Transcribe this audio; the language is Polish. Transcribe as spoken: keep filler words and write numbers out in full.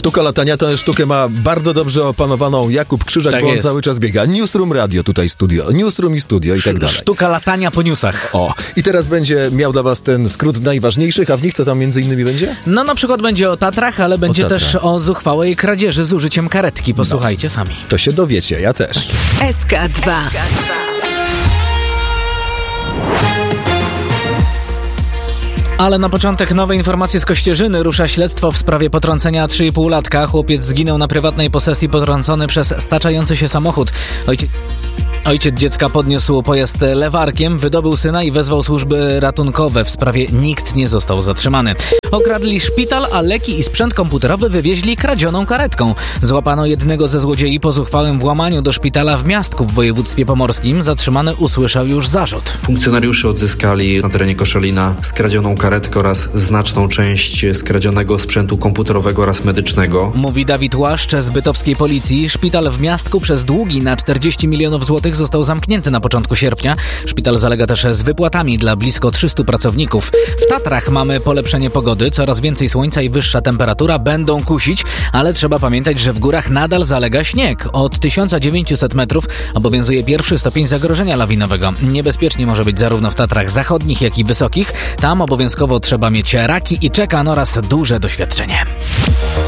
Sztuka latania, tę sztukę ma bardzo dobrze opanowaną Jakub Krzyżak, Tak bo on jest. cały czas biega. Newsroom Radio tutaj studio, Newsroom i studio i tak dalej. Sztuka latania po newsach. O, i teraz będzie miał dla was ten skrót najważniejszych, a w nich co tam między innymi będzie? No na przykład będzie o Tatrach, ale będzie Tatrach. też o zuchwałej kradzieży z użyciem karetki. Posłuchajcie sami. To się dowiecie, ja też. S K dwa. Ale na początek nowe informacje z Kościerzyny. Rusza śledztwo w sprawie potrącenia trzynastolatka. Chłopiec zginął na prywatnej posesji potrącony przez staczający się samochód. Ojciec... Ojciec dziecka podniósł pojazd lewarkiem, wydobył syna i wezwał służby ratunkowe. W sprawie nikt nie został zatrzymany. Okradli szpital, a leki i sprzęt komputerowy wywieźli kradzioną karetką. Złapano jednego ze złodziei po zuchwałym włamaniu do szpitala w Miastku w województwie pomorskim. Zatrzymany usłyszał już zarzut. Funkcjonariusze odzyskali na terenie Koszalina skradzioną karetkę oraz znaczną część skradzionego sprzętu komputerowego oraz medycznego. Mówi Dawid Łaszcz z bytowskiej policji. Szpital w Miastku przez długi na czterdzieści milionów złotych został zamknięty na początku sierpnia. Szpital zalega też z wypłatami dla blisko trzystu pracowników. W Tatrach mamy polepszenie pogody. Coraz więcej słońca i wyższa temperatura będą kusić, ale trzeba pamiętać, że w górach nadal zalega śnieg. Od tysiąc dziewięćset metrów obowiązuje pierwszy stopień zagrożenia lawinowego. Niebezpiecznie może być zarówno w Tatrach zachodnich, jak i wysokich. Tam obowiązkowo trzeba mieć raki i czekan oraz duże doświadczenie.